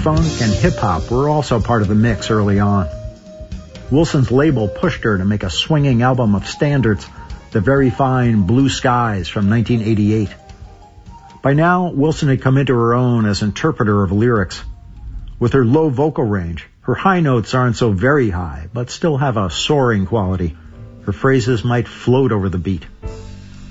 funk, and hip-hop were also part of the mix early on. Wilson's label pushed her to make a swinging album of standards, The Very Fine Blue Skies from 1988. By now, Wilson had come into her own as interpreter of lyrics. With her low vocal range, her high notes aren't so very high, but still have a soaring quality. Her phrases might float over the beat.